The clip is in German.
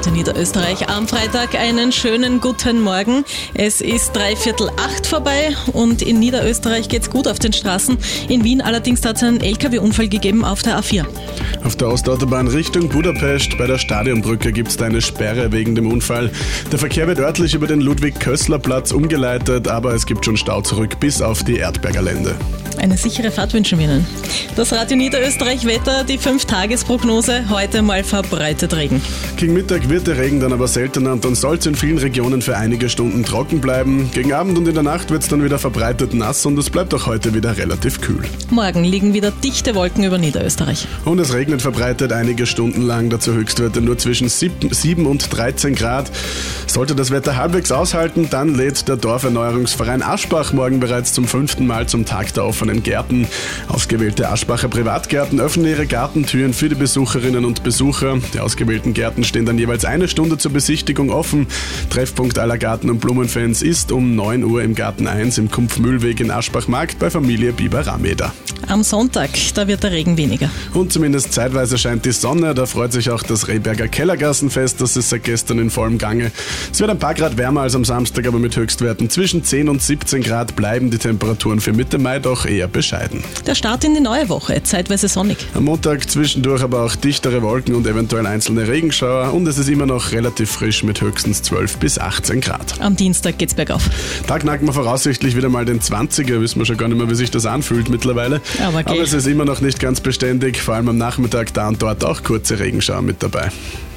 Radio Niederösterreich. Am Freitag einen schönen guten Morgen. Es ist 7:45 vorbei und in Niederösterreich geht's gut auf den Straßen. In Wien allerdings hat es einen LKW-Unfall gegeben auf der A4. Auf der Ostautobahn Richtung Budapest bei der Stadionbrücke gibt es eine Sperre wegen dem Unfall. Der Verkehr wird örtlich über den Ludwig-Kössler-Platz umgeleitet, aber es gibt schon Stau zurück bis auf die Erdberger Lände. Eine sichere Fahrt wünschen wir Ihnen. Das Radio Niederösterreich Wetter, die 5-Tages-Prognose, heute mal verbreitet Regen. Gegen Mittag wird der Regen dann aber seltener und dann soll es in vielen Regionen für einige Stunden trocken bleiben. Gegen Abend und in der Nacht wird es dann wieder verbreitet nass und es bleibt auch heute wieder relativ kühl. Morgen liegen wieder dichte Wolken über Niederösterreich. Und es regnet verbreitet einige Stunden lang, dazu Höchstwerte nur zwischen 7 und 13 Grad. Sollte das Wetter halbwegs aushalten, dann lädt der Dorferneuerungsverein Aschbach morgen bereits zum 5. Mal zum Tag der offenen Gärten. Ausgewählte Aschbacher Privatgärten öffnen ihre Gartentüren für die Besucherinnen und Besucher. Die ausgewählten Gärten stehen dann jeweils eine Stunde zur Besichtigung offen. Treffpunkt aller Garten- und Blumenfans ist um 9 Uhr im Garten 1 im Kumpfmühlweg in Aschbach-Markt bei Familie Bieber-Rameder. Am Sonntag, da wird der Regen weniger. Und zumindest zeitweise scheint die Sonne, da freut sich auch das Rehberger Kellergassenfest, das ist seit gestern in vollem Gange. Es wird ein paar Grad wärmer als am Samstag, aber mit Höchstwerten zwischen 10 und 17 Grad bleiben die Temperaturen für Mitte Mai doch eher bescheiden. Der Start in die neue Woche, zeitweise sonnig. Am Montag zwischendurch aber auch dichtere Wolken und eventuell einzelne Regenschauer und es ist immer noch relativ frisch mit höchstens 12 bis 18 Grad. Am Dienstag geht's bergauf. Da knacken wir voraussichtlich wieder mal den 20er, wissen wir schon gar nicht mehr, wie sich das anfühlt mittlerweile. Aber es ist immer noch nicht ganz beständig, vor allem am Nachmittag da und dort auch kurze Regenschauer mit dabei.